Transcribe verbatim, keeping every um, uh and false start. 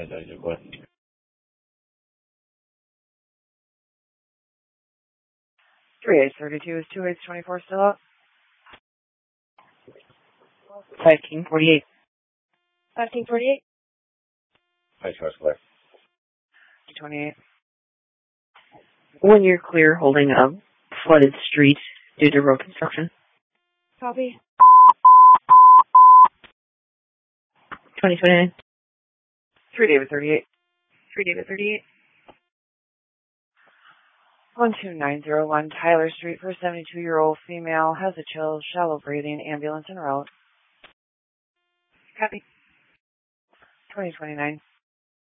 I thought you what? three eight thirty-two is two eight twenty-four still up. five King forty-eight. five King forty-eight. High Trust Clear. twenty-eight. When you're clear, holding a flooded street due to road construction. Copy. twenty twenty-nine. three David thirty-eight. three David thirty-eight. one two nine zero one Tyler Street for a seventy-two-year-old female. Has a chill, shallow breathing, ambulance en route. Copy. twenty twenty-nine.